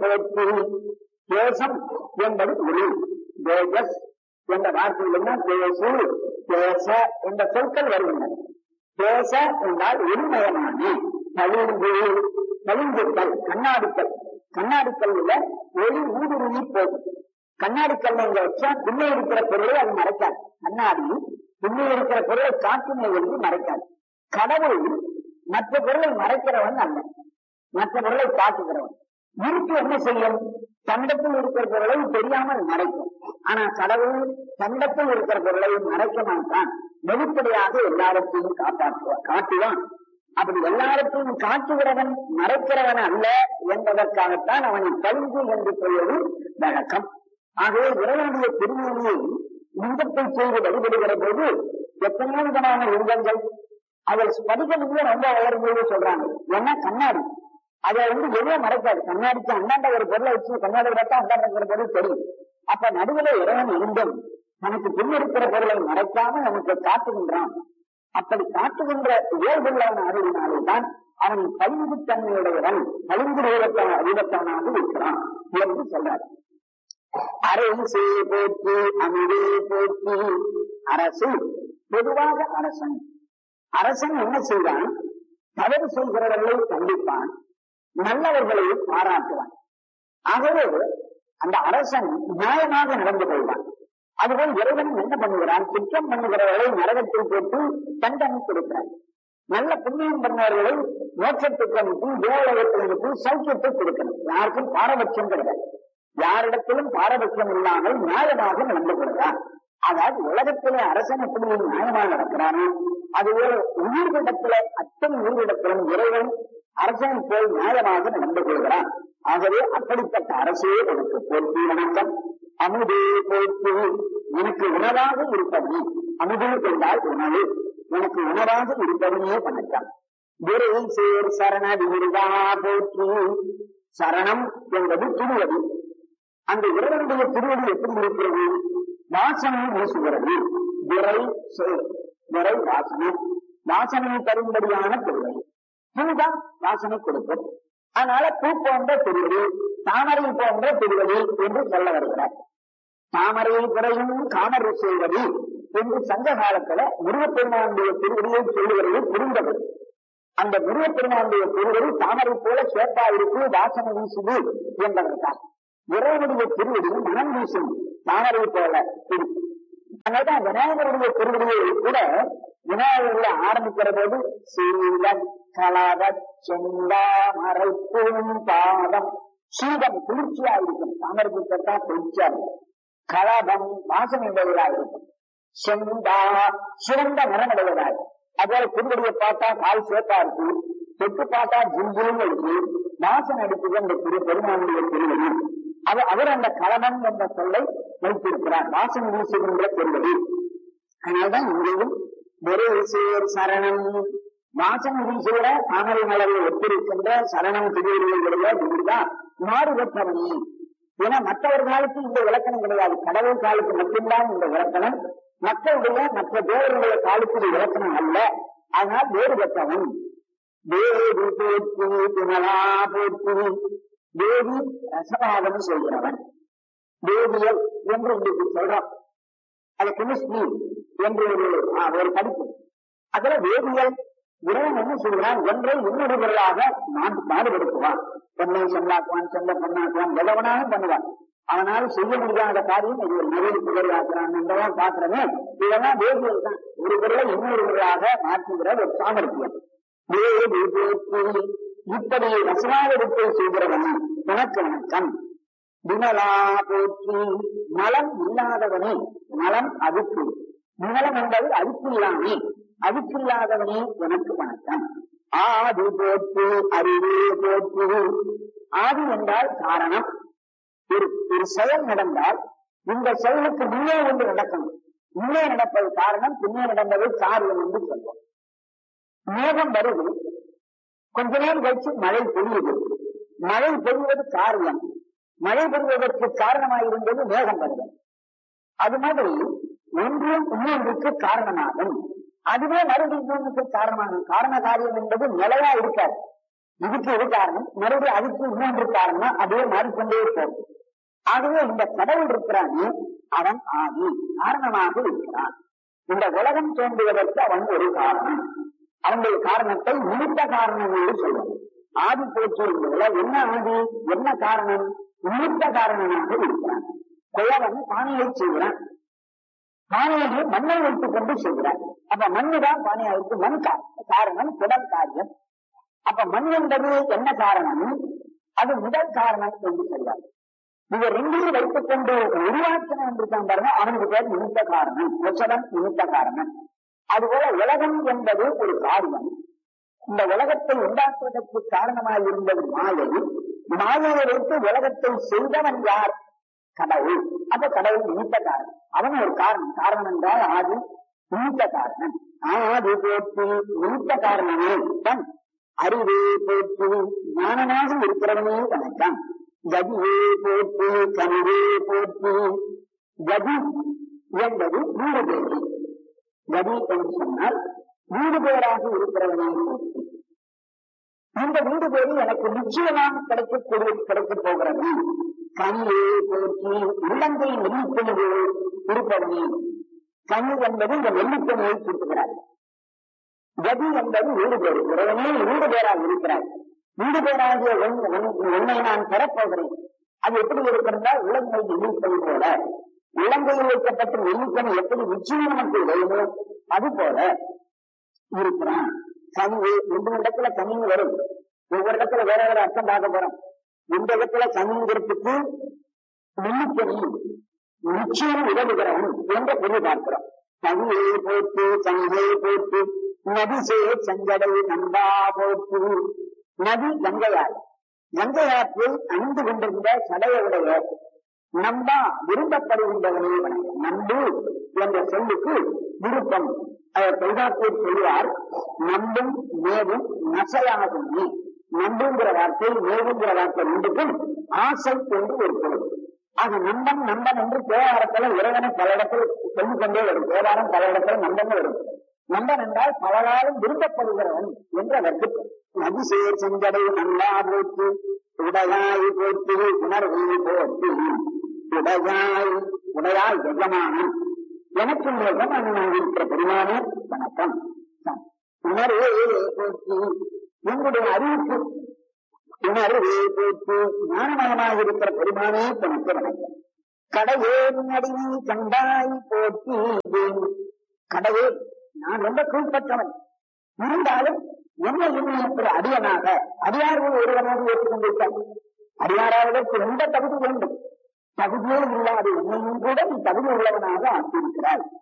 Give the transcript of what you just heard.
போற்றி. தேசம் என்பது ஒளி. தேஜஸ் என்ற வார்த்தையில்தான் தேசு தேச என்ற சொற்கள் வருகின்றன. தேச என்றால் ஒளிமயமான பளிங்கு, பளிங்குக்கல், கண்ணாடிக்கல். கண்ணாடிக்கல்ல ஒளி ஊடுருவி போகும். கண்ணாடிக்கல் இங்க வச்சா பின்னே இருக்கிற பொருளை அது மறைக்காது. கண்ணாடி பின்னே இருக்கிற பொருளை காற்றினை வந்து மறைக்காது. கடவுள் மற்ற பொருளை மறைக்கிறவன் அல்ல, மற்ற பொருளை காட்டுகிறவன். இருட்டு என்ன செய்யும்? தண்டத்தில் இருக்கிற பொருளை தெரியாமல் மறைக்கும். ஆனா கடவுள் தண்டத்தில் இருக்கிற பொருளை மறைக்க மாட்டான். வெளிப்படையாக எல்லாவற்றையும் காட்டுவான். அப்படி எல்லாவற்றையும் காட்டுகிறவன் மறைக்கிறவன் அல்ல என்பதற்காகத்தான் அவனை பளிங்கு என்று சொல்வது வழக்கம். ஆகவே இறைவனுடைய திருமணியை லிங்கத்தை செய்து வழிபடுகிற போது எத்தனையோ விதமான லிங்கங்கள், அதில் ஸ்படிகலிங்கம் ரொம்ப உயர்ந்தது சொல்றாங்க. ஏன்னா கண்ணாடி அதை எதுவும் மறைக்காது. கண்ணாடிக்கு அந்தாண்ட ஒரு பொருளை வச்சு கண்ணாடி பார்த்தா அந்தாண்ட இருக்கிற பொருள் தெரியும். அப்ப நடுவில் இறைவன் இருந்தும் நமக்கு பின்னிருக்கிற பொருளை மறைக்காம நமக்கு காட்டுகின்றான். அப்படி காட்டுகின்ற உயர்வுள்ளவன் அறிவினால்தான் அவன் பளிங்கு தன்மையுடையவன், பளிங்கு அறிவத்தவனாக இருக்கிறான் என்று சொல்றார். அரசே போற்றி அமிழே போற்றி. அரசு பொதுவாக அரசன். அரசன் என்ன செய்வான்? தவறு செய்கிறவர்களை கண்டிப்பான், நல்லவர்களை பாராட்டுவான். ஆகவே அந்த அரசன் நியாயமாக நடந்து கொள்வான். அதுபோல் இறைவன் என்ன பண்ணுகிறான்? குற்றம் பண்ணுகிறவர்களை நரகத்தில் போட்டு தண்டனை கொடுக்கிறான். நல்ல புண்ணியம் பண்ணவர்களை மோட்சத்துக்கு அனுப்பி தேவலகத்தில் அனுப்பி சௌக்கியத்தை கொடுக்கணும். யாருக்கும் பாரபட்சம் கிடையாது. யாரிடத்திலும் பாரபட்சம் இல்லாமல் நியாயமாக நடந்து கொள்கிறான். அதாவது உலகத்திலே அரசன் எப்படி நியாயமாக நடக்கிறானோ அதுபோல உயிர்களிடத்தில அத்தனை உயிரிடத்திலும் இறைவன் அரசனை போல் நியாயமாக நடந்து கொள்கிறான். ஆகவே அப்படிப்பட்ட அரசே எனக்கு போற்றி வணக்கம். அமுதே போற்றி. எனக்கு உணவாக இருப்பது. அமுதே என்றால் உணவு. எனக்கு உணவாக இருப்பதையே வணக்கம். விரை சேர் சரண விருதா போற்றி. சரணம் என்பது திருவடி. அந்த இறைவனுடைய திருவடி எப்படி இருக்கிறது? வாசனை வீசுகிறது. விரை சேர், விரை வாசனை, வாசனை தரும்படியான திருவடி. பூதான் வாசனை கொடுக்கும். அதனால பூ போன்ற திருவடி, தாமரை போன்ற திருவடி என்று சொல்ல வருகிறார். தாமரையை குறையும் காமரை செய்வது என்று சங்க காலத்துல முருகப்பெருமானுடைய திருவடியை சொல்லுகிறது புரிந்தது. அந்த முருகப்பெருமானுடைய திருவடி தாமரை போல சேப்பா இருக்கு, வாசனை வீசுது என்பதற்காக இறைவனுடைய திருவடி மனம் வீசும் தாமரை போல இருக்கு. அதனால்தான் விநாயகருடைய திருவடியை கூட விநாயகர்ல ஆரம்பிக்கிற போது சீலம் கலவ செந்தாமரை பாதம். சீதம் குளிர்ச்சியா இருக்கும், தாமரை பூத்தா குளிர்ச்சியா இருக்கும். கலபம் வாசனை உடையதா இருக்கும். செந்தா சிறந்த மரமடைவதா இருக்கும். அதுபோல திருவடியை பார்த்தா கால் சேப்பா இருக்கு, தொட்டு பார்த்தா ஜில்ஜிலும் இருக்கு, வாசனை அடிப்பது அந்த பெருமானுடைய திருவடி. அவர் அந்த கலபம் என்ற சொல்லை வைத்திருக்கிறார், வாசனை வீசுகின்ற திருவடி. அதனால்தான் இங்கேயும் வெறு சேர் சரணம், வாசனை வீசுகிற தாமரை மலரில் ஒத்திருக்கின்ற சரணம் திருவடிகளுடைய இதுதான் மாறுபட்டவனே. ஏன்னா மற்றவர்களுக்கு இந்த இலக்கணம் கிடையாது. கடவுள் காலுக்கு மட்டும்தான் இந்த இலக்கணம். மக்களுடைய மற்ற தேவருடைய காலுக்கு இலக்கணம் அல்ல. அதனால் வேறுபட்டவன். தேவி போற்றி தினலா போற்றி. தேவி ரசவாதம் செய்கிறவன். வேதியல் என்று இன்றைக்கு சொல்றோம். அது கெமிஸ்ட்ரி என்று ஒரு படிப்பு. அதுல வேதியல் இறைவன் என்ன சொல்கிறான்? ஒன்றை இன்னொரு பொருளாக மாறுபடுத்துவான். பொன்னை சொல்லாக்குவான், சொல்ல பொண்ணாக்குவான், எதவனாலும் பண்ணுவான். அவனால் செய்ய முடியாத காரியம் இது ஒரு நெருடி புகழாக்குறான் என்றதான் பாக்குறமே. இதெல்லாம் வேதியல் தான். ஒரு பொருளை இன்னொரு பொருளாக மாற்றுகிற ஒரு சாமர்த்தியம். வேதி போற்றி. இப்படி ரசனாவிடத்தை செய்கிறவன் உனக்கு வணக்கம். விமலா போற்றி. நலம் இல்லாதவனே. நலம் அதுக்கு. நிலம் என்பது அதுக்கில்லாமே. அதுக்கில்லாதவனே எனக்கு வணக்கம். ஆதி போற்றி அறிவே போற்றி. ஆதி என்றால் காரணம். ஒரு செயல் நடந்தால் இந்த செயலுக்கு முன்னே ஒன்று நடக்கணும். முன்னே நடப்பது காரணம், பின்னே நடந்தது காரியம் என்று சொல்வோம். மேகம் வருது, கொஞ்ச நேரம் கழிச்சு மழை பொழியுது. மழை பொழிவது காரியம். மழை பொழிவதற்கு காரணமாயிருந்தது மேகம் வருது. அது மாதிரி ஒன்றும் இன்னொன்றுக்கு காரணமாகும். அதுவே மறுபடியும் காரணமாகும். காரண காரியம் என்பது நிலையா இருக்காது. இதுக்கு இது காரணம், மறுபடியும் அதுக்கு இன்னொன்று காரணம், அப்படியே மாறிக்கொண்டே போகும். ஆகவே இந்த கடவுள் இருக்கிறானே அவன் ஆதி காரணமாக இருக்கிறான். இந்த உலகம் தோன்றுவதற்கு அவன் ஒரு காரணம். அவனுடைய காரணத்தை நிமித்த காரணம் என்று சொல்லுவோம். ஆதி போச்சு என்பதுல என்ன ஆதி, என்ன காரணம்? நிமித்த காரணமாக இருக்கிறான். குயவன் பானையை செய்கிறான், பானையை மண்ணை வைத்துக் கொண்டு செய்கிறான். அப்ப மண்ணுதான் பானையாருக்கு மண் காரணம், குடல் காரியம். அப்ப மண் என்பது என்ன காரணம்? அது முதல் காரணம் என்று சொல்றாங்க. இவ ரெண்டையும் வைத்துக் கொண்டு உருவாக்கின என்று பாருங்க, அவனுக்கு பேர் நிமித்த காரணம், உச்சவன் நிமித்த காரணம். அதுபோல உலகம் என்பது ஒரு காரியம். இந்த உலகத்தை உண்டாக்குவதற்கு காரணமாக இருந்தது மாயை. மாயையை வைத்து உலகத்தை செய்தவன் யார்? கடவுள். அப்ப கடவுள் நிமித்த காரணம், அவன் ஒரு காரணம். காரணம் என்றால் ஆதி, நிமித்த காரணம். ஆதி போற்றி நிமித்த காரணமே தன் அறிவே போற்றி ஞானமாக இருக்கிறவனே வணக்கம். கதியே போற்றி கனிவே போற்றி. கதி என்பது வீடு பேரு. கதி என்று சொன்னால் வீடு பேராக இருக்கிறவனே போற்றி. இந்த வீடு பேரு எனக்கு நிச்சயமாக கிடைக்கப் போகிறது. கனியே போற்றி உள்ளங்கை நெல்லிக்கனிவே இருப்பவனே. கனி என்பது இந்த நெல்லிக்கனியை கூட்டுகிறார். கதி என்பது வீடு பேரு. இறைவனே வீடு பேராக இருக்கிறார். வீடு பேராகிய உன்னை நான் பெறப்போகிறேன். அது எப்படி இருக்கிறதா? உள்ளங்கை நெல்லிக்கனி போல. உள்ளங்கையில் வைக்கப்பட்ட நெல்லிக்கனி எப்படி நிச்சயம் நமக்கு இடையுமோ அது போல இருக்கிறான். கனிவு இந்த இடத்துல கனிவு வரும். ஒவ்வொரு இடத்துல வேற வேற அர்த்தம் பார்க்க போறோம். இந்த இடத்துல கனிங்கிறதுக்கு நெல்லிக்கனி நிச்சயம் உதவுகிறவன் என்ற பொருள் பார்க்கிறோம். கனியை போட்டு கனியை போட்டு நதிசே சங்கடை நம்பா போட்டு. நதி கங்கையார். கங்கையாற்றில் அணிந்து கொண்டிருந்த சடையுடைய நம்பா விரும்பப்படுகின்றவனே வணக்கம். நம்பு என்ற சொல்லுக்கு விருப்பம். அவர் தொல்காப்பியர் சொல்லுவார், நம்பும் மேவும் நசையாகும். நம்புங்கிற வார்த்தை மேவுங்கிற வார்த்தை ரெண்டுக்கும் ஆசை என்று ஒரு பொருள். ஆக நம்பன் நம்பன் என்று தேவாரத்துல இறைவனை பல இடத்துல சொல்லிக் கொண்டே வரும். தேவாரம் பல இடத்துல நம்பன் வரும். நம்பன் என்றால் பலராலும் விரும்பப்படுகிறவன் என்ற வர்க்கம். நதிசேர் செஞ்சடை நம்பா போற்று உடையாய் போற்று உணர்வை போற்று. உடையாய் உடையாய் எஜமானன் எனக்கு எஜமானனாக இருக்கிற பெருமானே வணக்கம். உணர்வே போற்று உங்களுடைய அறிவுக்கு உணர்வே போற்று ஞானமயமாக இருக்கிற பெருமானே தனக்கு வணக்கம். கடையே நடினி கண்டாய் போற்றி. கடையே நான் ரொம்ப கீழ்பட்டவன் இருந்தாலும் என்னை இன்னும் அடியனாக அடியார்கள் ஒருவனாக ஏற்றுக்கொண்டிருக்காங்க. அடியாராவதற்கு எந்த தகுதி வேண்டும்? தகுதியே இல்லாத என்னையும் கூட நீ தகுதி உள்ளவனாக ஆக்கியிருக்கிறாய்.